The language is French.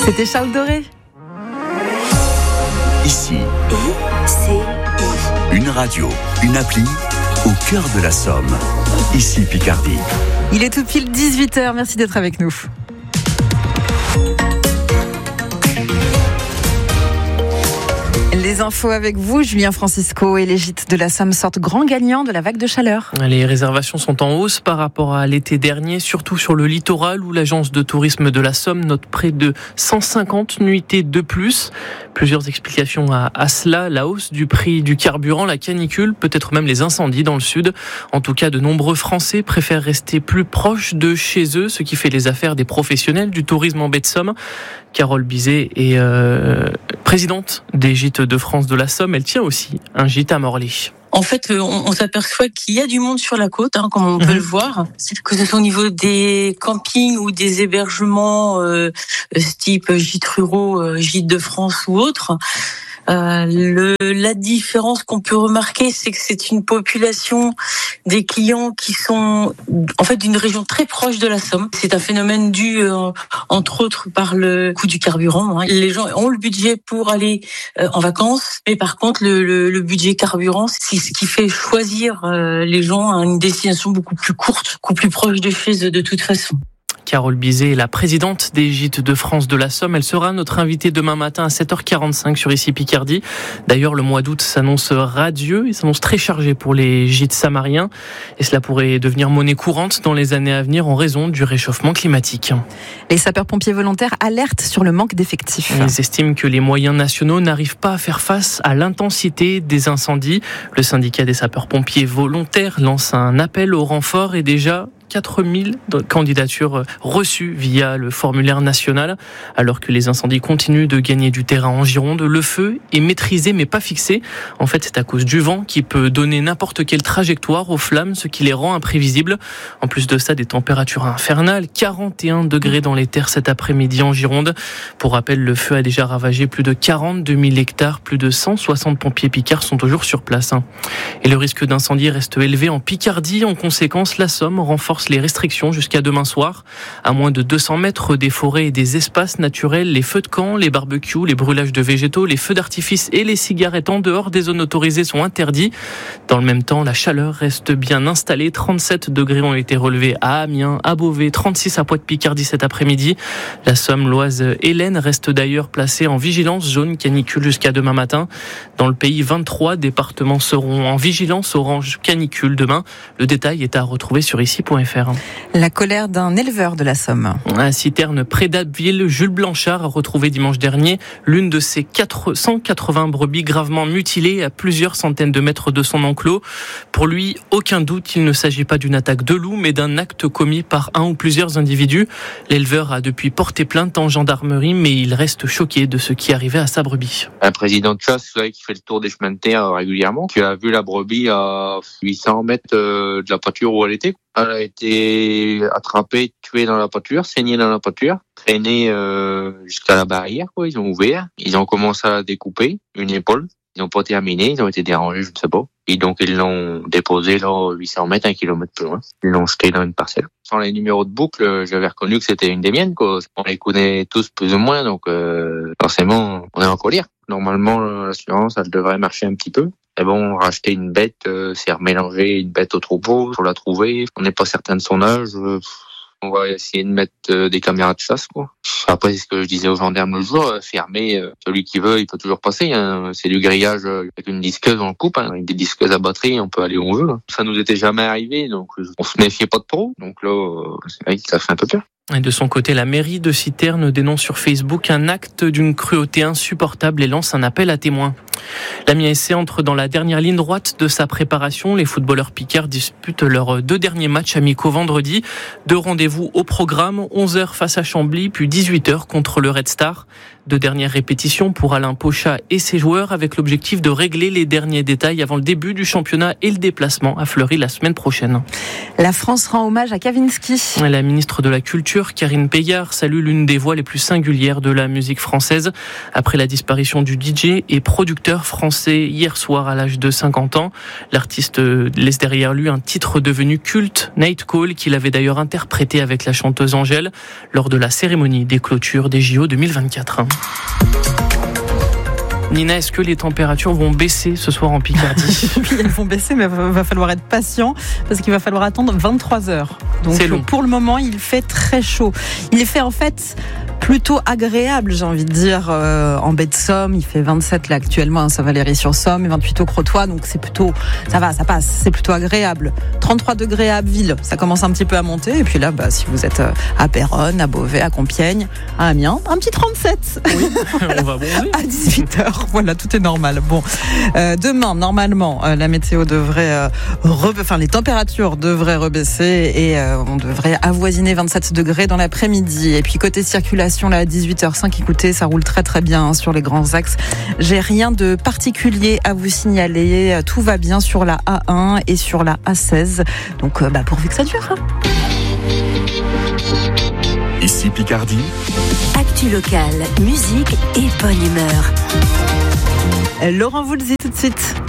C'était Charles Doré. Ici, une radio, une appli au cœur de la Somme. Ici Picardie. Il est tout pile 18h, merci d'être avec nous. Les infos avec vous, Julien Francisco, et les gîtes de la Somme sortent grand gagnants de la vague de chaleur. Les réservations sont en hausse par rapport à l'été dernier, surtout sur le littoral où l'agence de tourisme de la Somme note près de 150 nuitées de plus. Plusieurs explications à cela, la hausse du prix du carburant, la canicule, peut-être même les incendies dans le sud. En tout cas, de nombreux Français préfèrent rester plus proches de chez eux, ce qui fait les affaires des professionnels du tourisme en baie de Somme. Carole Bizet est présidente des gîtes de France de la Somme. Elle tient aussi un gîte à Morlaix. En fait, on s'aperçoit qu'il y a du monde sur la côte, comme on peut le voir. C'est que ce soit au niveau des campings ou des hébergements type gîtes ruraux, gîtes de France ou autres. La différence qu'on peut remarquer, c'est que c'est une population des clients qui sont en fait d'une région très proche de la Somme. C'est un phénomène dû entre autres par le coût du carburant. Les gens ont le budget pour aller en vacances, mais par contre le budget carburant, c'est ce qui fait choisir les gens à une destination beaucoup plus courte, beaucoup plus proche de chez eux de toute façon. Carole Bizet est la présidente des gîtes de France de la Somme. Elle sera notre invitée demain matin à 7h45 sur Ici Picardie. D'ailleurs, le mois d'août s'annonce radieux. Il s'annonce très chargé pour les gîtes samariens. Et cela pourrait devenir monnaie courante dans les années à venir en raison du réchauffement climatique. Les sapeurs-pompiers volontaires alertent sur le manque d'effectifs. Ils estiment que les moyens nationaux n'arrivent pas à faire face à l'intensité des incendies. Le syndicat des sapeurs-pompiers volontaires lance un appel au renfort et déjà 4000 candidatures reçues via le formulaire national. Alors que les incendies continuent de gagner du terrain en Gironde, le feu est maîtrisé mais pas fixé. En fait, c'est à cause du vent qui peut donner n'importe quelle trajectoire aux flammes, ce qui les rend imprévisibles. En plus de ça, des températures infernales, 41 degrés dans les terres cet après-midi en Gironde. Pour rappel, le feu a déjà ravagé plus de 42 000 hectares. Plus de 160 pompiers picards sont toujours sur place. Et le risque d'incendie reste élevé en Picardie. En conséquence, la Somme renforce les restrictions jusqu'à demain soir. À moins de 200 mètres des forêts et des espaces naturels, les feux de camp, les barbecues, les brûlages de végétaux, les feux d'artifice et les cigarettes en dehors des zones autorisées sont interdits. Dans le même temps, la chaleur reste bien installée. 37 degrés ont été relevés à Amiens, à Beauvais, 36 à Pointe-Picardie cet après-midi. La Somme, l'Oise et l'Aisne restent d'ailleurs placés en vigilance jaune canicule jusqu'à demain matin. Dans le pays, 23 départements seront en vigilance orange canicule demain. Le détail est à retrouver sur ici.fr. La colère d'un éleveur de la Somme. À Citerne, près d'Abbeville, Jules Blanchard a retrouvé dimanche dernier l'une de ses 180 brebis gravement mutilées à plusieurs centaines de mètres de son enclos. Pour lui, aucun doute, il ne s'agit pas d'une attaque de loup, mais d'un acte commis par un ou plusieurs individus. L'éleveur a depuis porté plainte en gendarmerie, mais il reste choqué de ce qui arrivait à sa brebis. Un président de chasse qui fait le tour des chemins de terre régulièrement, qui a vu la brebis à 800 mètres de la pâture où elle était. Elle a été attrapée, tuée dans la pâture, saignée dans la pâture, traînée jusqu'à la barrière. Ils ont ouvert, ils ont commencé à découper une épaule. Ils n'ont pas terminé, ils ont été dérangés, je ne sais pas. Et donc ils l'ont déposé là 800 mètres, 1 kilomètre plus loin. Ils l'ont jeté dans une parcelle. Sans les numéros de boucle, j'avais reconnu que c'était une des miennes. On les connaît tous plus ou moins, donc forcément on est en colère. Normalement l'assurance, elle devrait marcher un petit peu. Mais bon, racheter une bête, c'est remélanger une bête au troupeau, faut la trouver. On n'est pas certain de son âge. On va essayer de mettre des caméras de chasse, quoi. Après, c'est ce que je disais aux gendarmes le jour, fermer, celui qui veut, il peut toujours passer. C'est du grillage avec une disqueuse, on le coupe. Avec des disqueuses à batterie, on peut aller où on veut. Ça nous était jamais arrivé, donc on se méfiait pas de trop. Donc là, c'est vrai que ça fait un peu peur. Et de son côté, la mairie de Citerne dénonce sur Facebook un acte d'une cruauté insupportable et lance un appel à témoins. L'Amiens SC entre dans la dernière ligne droite de sa préparation. Les footballeurs picards disputent leurs 2 derniers matchs amicaux vendredi. 2 rendez-vous au programme, 11h face à Chambly, puis 18h contre le Red Star. 2 dernières répétitions pour Alain Pochat et ses joueurs avec l'objectif de régler les derniers détails avant le début du championnat et le déplacement à Fleury la semaine prochaine. La France rend hommage à Kavinsky. La ministre de la Culture, Karine Payard, salue l'une des voix les plus singulières de la musique française. Après la disparition du DJ et producteur compositeur français hier soir à l'âge de 50 ans. L'artiste laisse derrière lui un titre devenu culte, Night Call, qu'il avait d'ailleurs interprété avec la chanteuse Angèle lors de la cérémonie des clôtures des JO 2024. Nina, est-ce que les températures vont baisser ce soir en Picardie ? Oui, elles vont baisser, mais il va falloir être patient parce qu'il va falloir attendre 23 heures. Donc c'est long. Pour le moment, il fait très chaud. Il fait en fait plutôt agréable, j'ai envie de dire, en baie de Somme. Il fait 27 là actuellement à Saint-Valery-sur-Somme et 28 au Crotoy, donc c'est plutôt, ça va, ça passe, c'est plutôt agréable. 33 degrés à Abbeville, ça commence un petit peu à monter. Et puis là, si vous êtes à Péronne, à Beauvais, à Compiègne, à Amiens, un petit 37. Oui, on va bronzer. À 18h. Voilà, tout est normal. Bon, demain, normalement, la météo devrait, les températures devraient rebaisser et on devrait avoisiner 27 degrés dans l'après-midi. Et puis côté circulation, là, à 18h05, écoutez, ça roule très très bien sur les grands axes. J'ai rien de particulier à vous signaler. Tout va bien sur la A1 et sur la A16. Donc, pourvu que ça dure. Ici Picardie. Actu locale, musique et bonne humeur. Laurent Voulzy tout de suite.